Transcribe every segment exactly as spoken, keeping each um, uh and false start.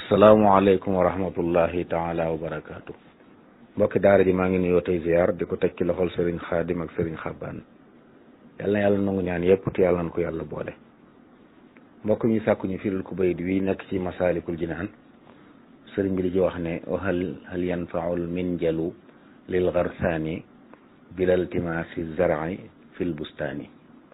asalaamaaleykum wa rahmatullahi taala wa barakaatu. mbokki daara ji maa ngi nuyoo tey ziar di ko teg ci loxol Serigne Khadim ak Serigne Xabbaan yal na yàlla nangu ñaan yëpp te yàlla na ko yàlla boole. mbokk ñu sàkku ñu firil ku bayit wi nekk ci masaalikul jinaan sëriñ bi di ci wax ne hal hal yanfaul minjalu lil garsaani bilal timaasi zar'i fil bustaani.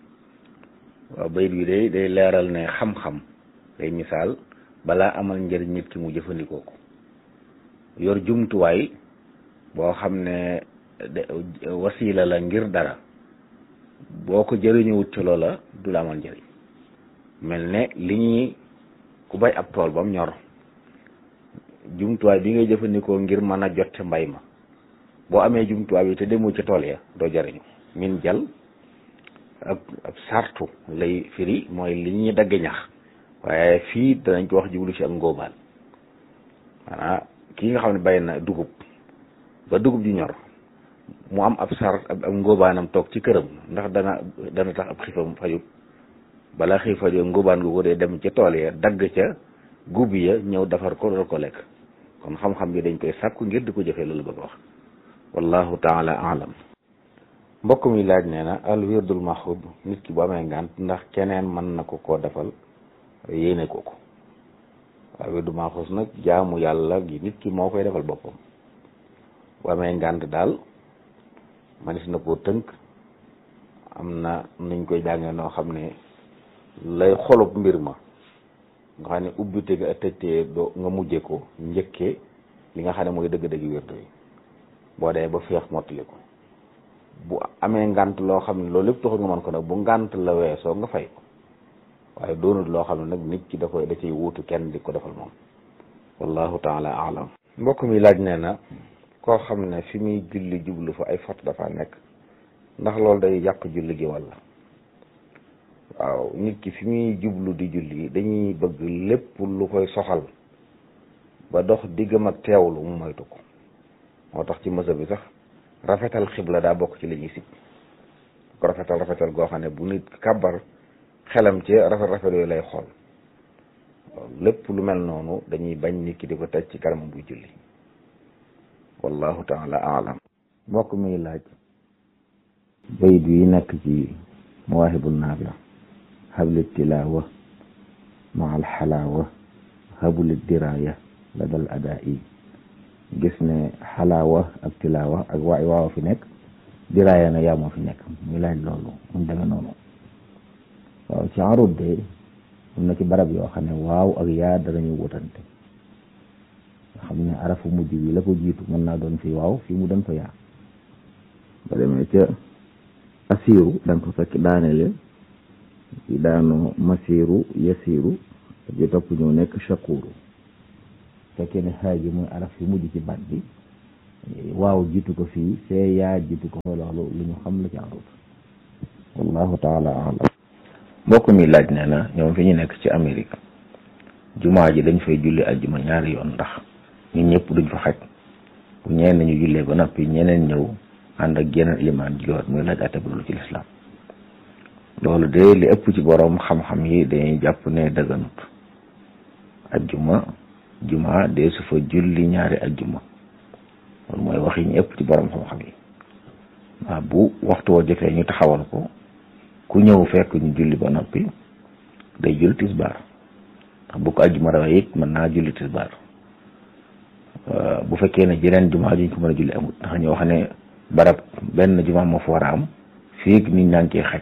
waaw bayit wi day day leeral ne xam-xam day misaal balaa amal njëriñ nit ki mu jëfandikoo ko yor jumtuwaay boo xam ne wasiila la ngir dara boo ko jëriñuwut ci loola du la amal njëriñ mel ne li ñuy ku bay ab tool ba mu ñor jumtuwaay bi ngay jëfandikoo ngir mën a jot ca mbay ma boo amee jumtuwaay bi te demoo ca tool ya doo jëriñu. min jal ab ab sartu lay firi mooy li ñuy dagge ñax waaye fii danañ ko wax jublu ci ak ngóobaan maanaam kii nga xam ne bay na dugub ba dugub ji ñor mu am ab sar ab ngóobaanam toog ci këram ndax dana dana tax ab xiifam fajut balaa xiif fajut ngóobaan googu dee dem ca tool ya dagg ca gub ya ñëw defar ko doon ko lekk kon xam-xam bi dañ koy sàkku ngir di ko jëfee loolu bëgg wax wallahu taala alam. mbokk mi laaj nee na al wirdul maxuud nit ki bu amee ngànt ndax keneen mën na ko koo defal yéene ko ko waaw wirdu maxuus nag jaamu yàlla gi nit ki moo koy defal boppam bu amee ngànt daal manis na koo tënk am na nuñ koy jàngee noo xam ne lay xolub mbir ma nga xam ne ubbite ga tëjtee doo nga mujje ko njëkkee li nga xam ne mooy dëgg-dëgg wirdu yi boo dee ba féex mottali ko bu amee ngànt loo xam ne loolu lépp taxul nga mën ko nag bu ngànt la weesoo nga fay ko waaye doonul loo xam ne nag nit ki da koy da ciy wuutu kenn di ko defal moom wallahu taala alam. mbokk mi laaj nee na koo xam ne fi muy julli jublu fa ay fot dafa nekk ndax loolu day yàq julli gi walla. waaw nit ki fi muy jublu di julli dañuy bëgg lépp lu koy soxal ba dox diggam ak teewlu mu moytu ko moo tax ci mësa bi sax rafetal xibla daa bokk ci li ñuy sib ko rafetal rafetal goo xam ne bu nit kàbbar xelam ci rafet rafet yooyu lay xool lépp lu mel noonu dañuy bañ nit ki di ko teg ci kanam buy julli wallahu taala alam. mbokk mi laaj bayit yi nekk ci mawaahibu naafi habli tilaawa ma al xalaawa habli diraaya la dal adaa yi gis ne xalaawa ak tilaawa ak waay waaw fi nekk diraaya na yaa moo fi nekk muy laaj loolu mu demee noonu. waaw ci arut de am na ci barab yoo xam ne waaw ak yaa danañu wutante nga xam ne arafu mujj bi la ko jiitu mën naa doon fi waaw fii mu doon fa yaa ba demee ca asiiru da nga ko fekk daanele ci daano masiiru yasiiru bi topp ñëw nekk shakuuru fekkee ne xaaji mooy araf fi mujj ci baat bi waaw jiitu ko fii fee yaa jiitu ko fa loolu lu ñu xam la ci arut wallahu taala alam. mbokk mi laaj nee na ñoom fi ñu nekk ci Amérique jumaa ji dañ fay julli ajjuma ñaari yoon ndax ñun ñëpp duñ fa xaj bu ñeneen ñu jullee ba noppi ñeneen ñëw ànd ak yeneen ilimaan jiwaat muy laaj àtte bu loolu ci lislaam. loolu de li ëpp ci borom xam-xam yi dañuy jàpp ne daganut ajjuma jumaa de su fa julli ñaari ajjuma loolu mooy wax yi ñu ëpp ci borom xam-xam yi waaw bu waxtu woo jotee ñu taxawal ko ku ñëw fekk ñu julli ba noppi day julli tisbaar ndax bu ko ajjuma rawee it mën naa julli tisbaar bu fekkee ne jeneen jumaa juñ ko mën a julli amut ndax ñoo xam ne barab benn jumaa moo fa war a am fii nit ñaa ngi ciy xaj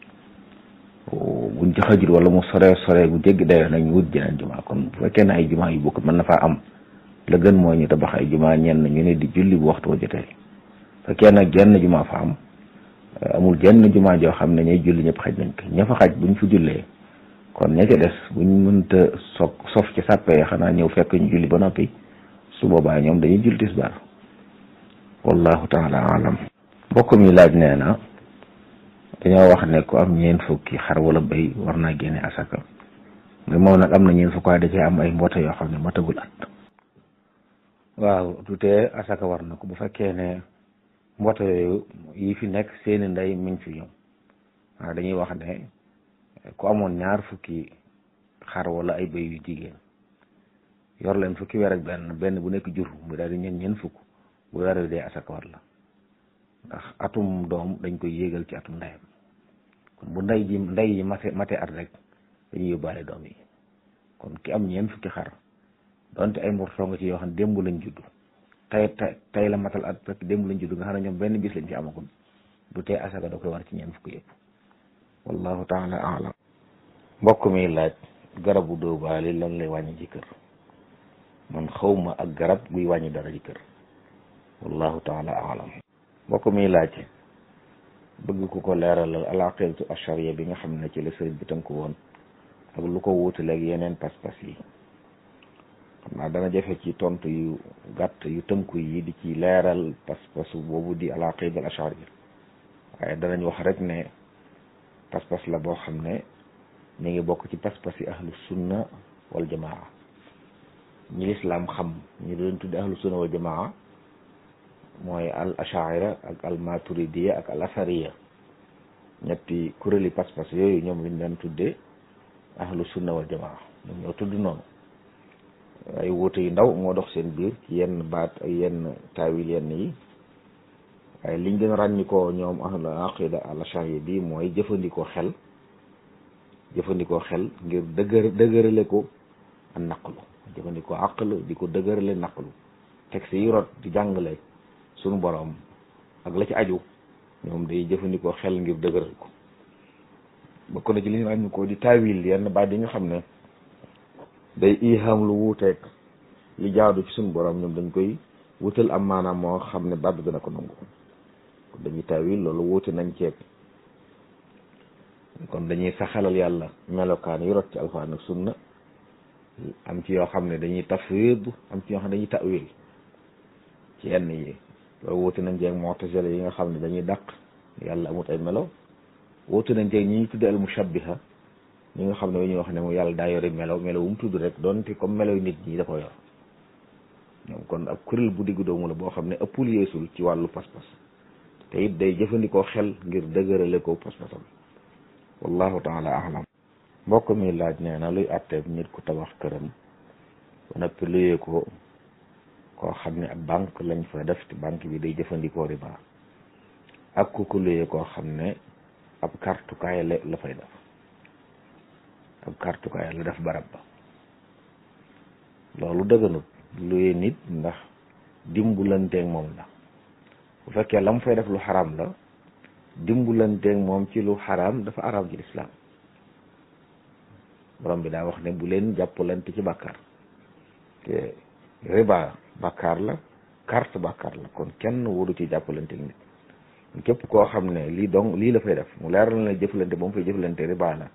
buñ ci xajul wala mu sore sore bu jéggi dayoo nag ñu wut jeneen jumaa kon bu fekkee ne ay jumaa yu bokk mën na faa am la gën mooy ñu tabax ay jumaa ñenn ñu ne di julli bu waxtu wa jotee fekkee nag jenn jumaa fa am amul jenn jumaa joo xam ne ñooy julli ñëpp xaj nañ ko ña fa xaj buñ fa jullee kon ña ca des buñ mënta soog sof ci sàppee xanaa ñëw fekk ñu julli ba noppi su boobaa ñoom dañuy julli tisbaar wallahu taala alam. mbokk mi laaj nee na dañoo wax ne ku am ñeent fukki xar wala béy war naa génne asaka mais moom nag am na ñeent fukk waaye da cee am ay mboota yoo xam ne matagul at. waaw tutee asaka war na ko bu fekkee ne mboote yooyu yi fi nekk seeni ndey mi ngi fi ñoom waaw dañuy wax ne ku amoon ñaar fukki xar wala ay bëy yu jigéen yor leen fukki weer ak benn benn bu nekk jur mu daal di ñeen ñeen fukk bu weer wi dee asaka war la ndax atum doom dañ koy yéegal ci atum ndeyam kon bu ndey ji ndey yi mate mate at rek dañuy yóbbaale doom yi kon ki am ñeen fukki xar donte ay mbortoo nga ci yoo xam ne démb lañ judd tey tey la matal at fekk démb lañ judd nga xam ne ñoom benn bis lañ ci amagul du tee asaka da koy war ci ñeen fukki yëpp wallahu taala alam mbokk mi laaj garabu dóobaali lan lay wàññi ci kër man xawma ak garab guy wàññi dara ci kër wallahu taala alam mbokk mi laaj bëgg ku ko leeralal al aqidatu ashariya bi nga xam ne ci la sëriñ bi tënku woon ak lu ko wuutale ak yeneen pas-pas yi xam naa dana jafe ci tontu yu gàtt yu tënku yi di ci leeral pas-pasu boobu di al aqida al ashariya waaye danañ wax rek ne pas-pas la boo xam ne ñu ngi bokk ci pas-pas yi ahlu sunna wal jamaa ñi lislaam xam ñi doon tudde ahlu sunna wal jamaa mooy al ashaira ak al maturidiya ak al asariya ñetti kuréeli pas-pas yooyu ñoom lañ daan tudde ahlu sunna wal jamaa ñoom ñoo tudd noonu ay wuute yu ndaw moo dox seen biir ci yenn baat ak yenn taawil yenn yi waaye liñ gën a ràññikoo ñoom ahlu aqida al ashariya bi mooy jëfandikoo xel jëfandikoo xel ngir dëgër dëgërale ko ak naqlu jëfandikoo aql di ko dëgërale naqlu texte yi rot di jàngale sunu borom ak la ci aju ñoom day jëfandikoo xel ngir dëgëral ko bokk na ci li ñu ràññi ko di taawil yenn baat yi nga xam ne day iham lu wuuteeg li jaadu ci sunu borom ñoom dañ koy wutal am maanaam moo xam ne baat dina ko nangu kon dañuy taawil loolu wuute nañ ceeb kon dañuy saxalal yàlla melokaan yi rot ci alxuraan ak sunna am ci yoo xam ne dañuy tafwid am ci yoo xam ne dañuy ta'wil ci yenn yi loolu wuute nañ ceeg mu'tazila yi nga xam ne dañuy dàq yàlla amut ay melo wuute nañ ceeg ñi ñuy tudde al mushabbiha ñi nga xam ne ñuy wax ne mu yàlla daa yori melo melo wu mu tudd rek doonte comme melo nit ñi da ko yor ñoom kon ab kuréel bu diggu doomu la boo xam ne ëppul yeesul ci wàllu pas-pas te it day jëfandikoo xel ngir dëgërale ko pas-pasam wallahu taala alam mbokk mi laaj nee na luy àtteeb nit ku tabax këram ba noppi luyee ko koo xam ne ab banque lañ fa def te banque bi day jëfandikoo riba ak ku ko luyee koo xam ne ab kartukaay la la fay def ab kartukaay la def barab ba loolu dëgganut luyee nit ndax dimbulanteeg moom la bu fekkee la mu fay def lu xaram la dimbulanteeg moom ci lu xaram dafa araam ci lislaam borom bi daa wax ne bu leen jàppalante ci bàkkaar te riba bàkkaar la carte bàkkaar la kon kenn waru ci jàppalanteeg nit képp koo xam ne lii donc lii la fay def mu leer na la jëflante ba mu fay jëflante riba la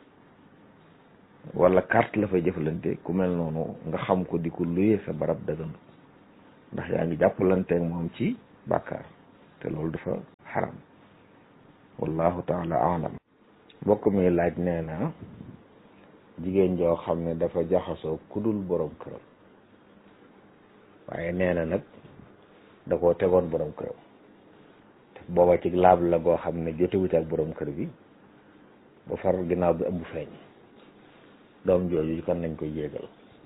wala carte la fay jëflante ku mel noonu nga xam ko di ko luyee sa barab dëggandu ndax yaa ngi jàppalanteeg moom ci bàkkaar te loolu dafa xaram wallahu taala alam mbokk mi laaj nee na jigéen joo xam ne dafa jaxasoo kudul borom këram waaye nee na nag da koo tegoon borom këram booba ci laab la goo xam ne jotewut ak borom kër bi ba far ginnaaw bi ëmb feeñ doom jooju kan nañ koy yéegal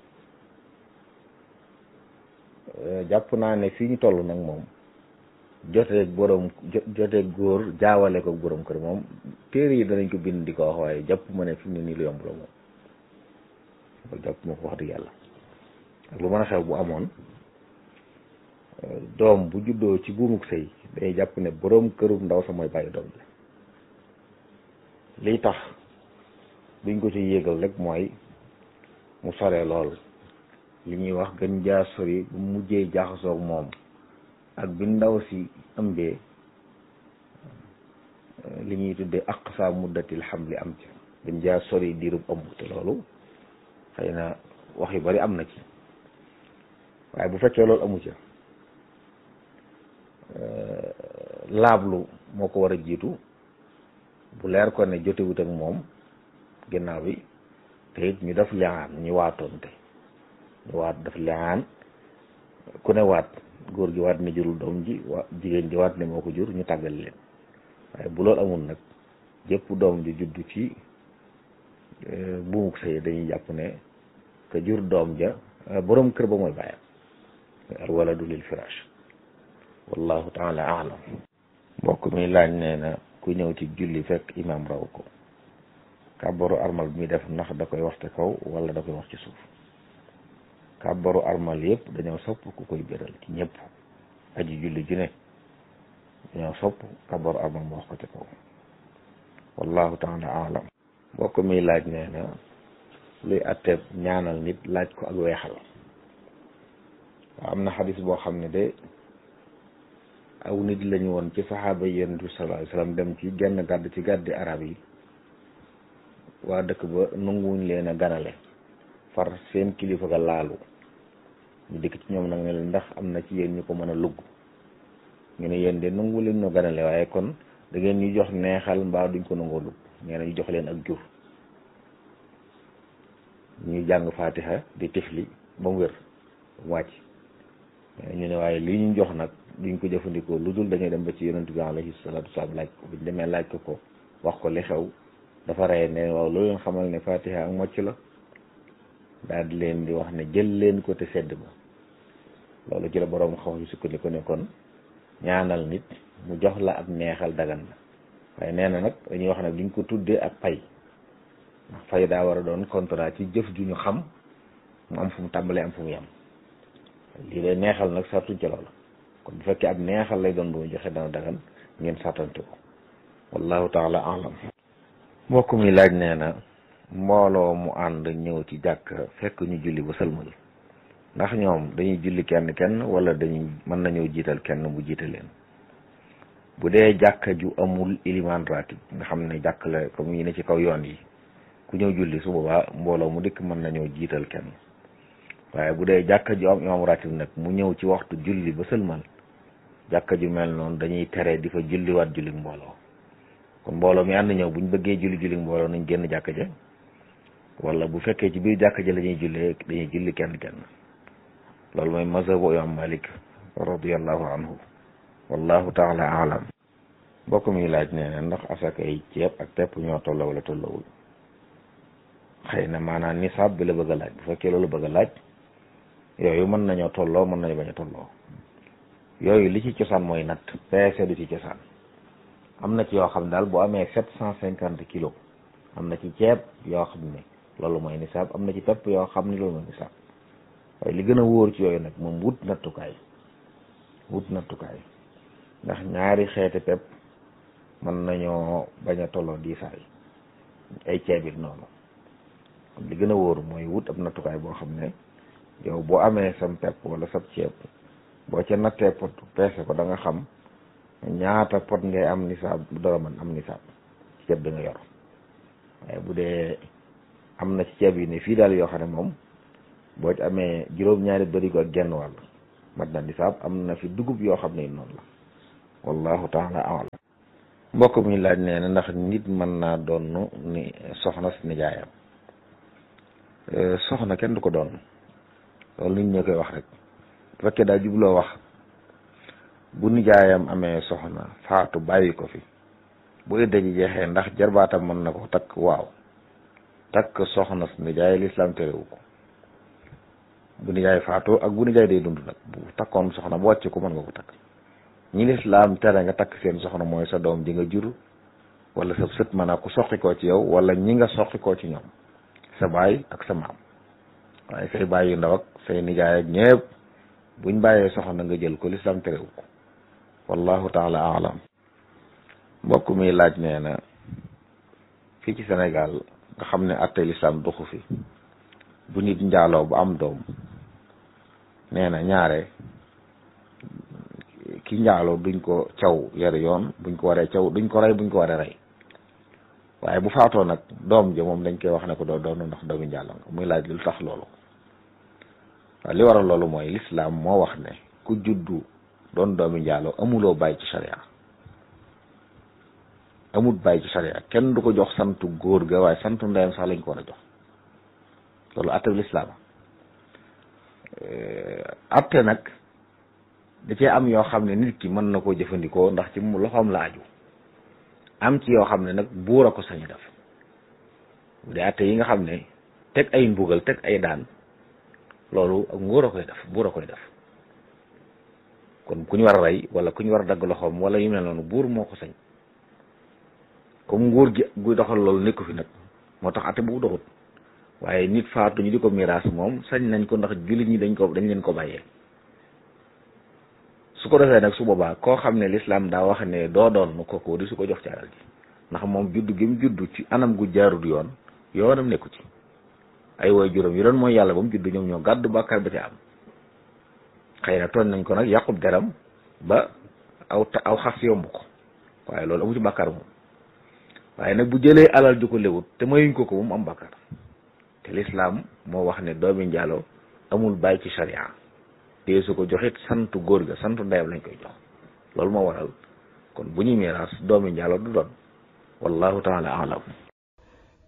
jàpp naa ne fii ñu toll nag moom joteeg borom joteeg góor jaawale ko borom kër moom téere yi danañ ko bind di ko wax waaye jàpp ma ne fi mu ne nii lu yomb la moom loolu jàpp ma ko wax dëgg yàlla ak lu mën a xew bu amoon doom bu juddoo ci buumuk sëy dañuy jàpp ne borom këru ndaw sa mooy bàyyi doom bi liy tax duñ ko ci yéegal rek mooy mu sore lool li ñuy wax gën jaa sori bu mujjee jaaxasoog moom ak bi ndaw si ëmbee li ñuy tuddee aqsa muddatil hamli am ci gën jaa sori diirub ëmb te loolu xëy na wax yu bari am na ci waaye bu fekkee loolu amu ca laablu moo ko war a jiitu bu leer ko ne jotewut ak moom ginnaaw bi te it ñu def liaan ñu waatoonte ñu waat def liaan ku ne waat góor gi waat ne jurul doom ji wa jigéen ji waat ne moo ko jur ñu tàggal leen waaye bu loolu amul nag jëpp doom ji juddu ci buumuk sëy dañuy jàpp ne que jur doom ja borom kër ba mooy bàyyam al waladu lil firaash wallahu taala aalam. mbokk mi laaj nee na ku ñëw ci julli fekk imam raw ko kàbbaru armal bi muy def ndax da koy wax te kaw wala da koy wax ci suuf. kàbbaru armal yëpp dañoo sopp ku koy béral ci ñëpp aji julli ju ne dañoo sopp kàbbaru armal mu wax ko te kaw wallahu taala aalam. mbokk mi laaj nee na luy atteeb ñaanal nit laaj ko ak weexal. waaw am na xadis boo xam ne de aw nit lañu woon ci saxaaba yi yonent bi sallallahu alayhi wasallam dem ci genn gàdd ci gàddi arab yi waa dëkk ba nanguwuñ leen a ganale far seen kilifa ga laalu ñu dikk ci ñoom nag ne leen ndax am na ci yéen ñu ko mën a lugg ñu ne yéen de nangu leen no ganale waaye kon da ngeen ñu jox neexal mbaa duñ ko nangoo lugg nee na ñu jox leen ak jur ñuy jàng fatiha di tifli ba mu wér mu wàcc ñu ne waaye lii ñu jox nag duñ ko jëfandikoo lu dul dañuy dem ba ci yonent bi alayhi salaatu wasalaam laaj ko buñ demee laaj ko ko wax ko li xew dafa rey ne waaw loolu leen xamal ne fatiha ak mocc la daal di leen di wax ne jël leen ko te sedd ba loolu ci la boroom xaw yu sukkandiku ne kon ñaanal nit mu jox la ab neexal dagan la waaye nee na nag dañuy wax nag duñ ko tuddee ak pay ndax fay daa war a doon contrat ci jëf ju ñu xam mu am fu mu tàmbalee am fu mu yem lii lay neexal nag sartuñ ca loola kon bu fekkee ab neexal lay doon bu mu joxe dana dagan ngeen sartante ko wallahu taala alam. mbokk mi laaj nee na mbooloo mu ànd ñëw ci jàkk fekk ñu julli ba sëlmal ndax ñoom dañuy julli kenn kenn wala dañuy mën nañoo jiital kenn bu jiite leen. bu dee jàkka ju amul ilimaan ratib nga xam ne jàkk la comme yi ne ci kaw yoon yi ku ñëw julli su boobaa mbooloo mu dikk mën nañoo jiital kenn waaye bu dee jàkka ju am imaam ratib nag mu ñëw ci waxtu julli ba sëlmal jàkka ju mel noonu dañuy tere di fa julliwaat julli mbooloo kon mbooloo mi ànd ñëw buñ bëggee julli julli mbooloo nañ génn jàkka ja wala bu fekkee ci biir jàkka ja la ñuy jullee dañuy julli kenn kenn loolu mooy mazhabu imaam Malik radiyallahu anhu wallahu taala alam. mbokk mi laaj nee na ndax asaka yi ceeb ak pepp ñoo tolloo wala tollowul xëy na maanaam nisaab bi la bëgg a laaj bu fekkee loolu bëgg a laaj yooyu mën nañoo tolloo mën nañu bañ a tolloo yooyu li ci cosaan mooy natt peese du ci cosaan am na ci yoo xam ne daal boo amee sept cent cinquante kilos am na ci ceeb yoo xam ne loolu mooy nisaab am na ci pepp yoo xam ne loolu mooy nisaab waaye li gën a wóor ci yooyu nag moom wut nattukaay wut nattukaay ndax ñaari xeeti pepp mën nañoo bañ a tolloo diisaay ay ceeb it noonu kon li gën a wóor mooy wut ab nattukaay boo xam ne yow boo amee sam pepp wala sab ceeb boo ca nattee pot peese ko da nga xam ñaata pot ngay am nisaab dara man am nisaab ci ceeb bi nga yor waaye bu dee am na ci ceeb yi ne fii daal yoo xam ne moom boo ci amee juróom-ñaari bërigo ak genn wàll mat na nisaab am na fi dugub yoo xam ne noonu la wallahu taala alam. mbokk mi laaj nee na ndax nit mën naa doon ni soxna si nijaayam. soxna kenn du ko doon loolu nit ñoo koy wax rek bu fekkee daa jubloo wax bu nijaayam amee soxna faatu bàyyi ko fi bu idda ji jeexee ndax jarbaatam mën na ko takk waaw takk soxna si nijaay lislaam terewu ko bu nijaay faatu ak bu nijaay day dund nag bu takkoon soxna bu wàcc ko mën nga ko takk ñi lislaam tere nga takk seen soxna mooy sa doom ji nga jur wala sa sët mën a ku soqi koo ci yow wala ñi nga soqi koo ci ñoom sa baay ak sa maam waaye say baay yu ndaw ak say nijaay ak ñëpp buñ bàyyee soxna nga jël ko lislaam terewu ko wallahu taala alam. mbokk mi laaj nee na fii ci Sénégal nga xam ne atte lislaam doxu fi bu nit njaaloo bu am doom nee na ñaare ki njaaloo duñ ko caw yar yoon buñ ko waree caw duñ ko rey buñ ko waree rey waaye bu faatoo nag doom ja moom dañ koy wax ne ko doo doon ndax doomi njaaloo nga muy laaj lu tax loolu waaw li waral loolu mooy lislaam moo wax ne ku juddu doon doomi njaaloo amuloo bàyyi ci sharia amut bàyyi ci sharia kenn du ko jox santu góor ga waaye santu ndeyam sax lañ ko war a jox loolu atte bi lislaam atte nag da cee am yoo xam ne nit ki mën na koo jëfandikoo ndax ci mu loxoom la aju am ci yoo xam ne nag buur a ko sañu def bu dee atte yi nga xam ne teg ay mbugal teg ay daan loolu ak nguur a koy def buur a koy def kon ku ñu war a rey wala ku ñu war a dagg loxoom wala yu mel noonu buur moo ko sañ comme nguur gi guy doxal loolu nekku fi nag moo tax ate bu doxut waaye nit faatu ñu di ko miraas moom sañ nañ ko ndax jullit ñi dañ ko dañ leen ko bàyyee su ko defee nag su boobaa koo xam ne lislaam daa wax ne doo doon kooku di su ko jox ci alal ji ndax moom juddu gi mu juddu ci anam gu jaarut yoon yoonam nekku ci ay woy juróom yi doon mooy yàlla ba mu juddu ñoom ñoo gàddu bàkkaar ba ci am xëy na tooñ nañ ko nag yàqub deram ba aw aw xas yomb ko waaye loolu amu ci bàkkaar moom waaye nag bu jëlee alal ju ko lewut te mayuñ ko ko moom am bàkkaar te lislaam moo wax ne doomi njaalo amul bàyyi ci sharia te su ko joxit santu góor ga santu ndeyam lañ koy jox loolu moo waral kon bu ñuy miraas doomi njaalo du doon wallahu taala alam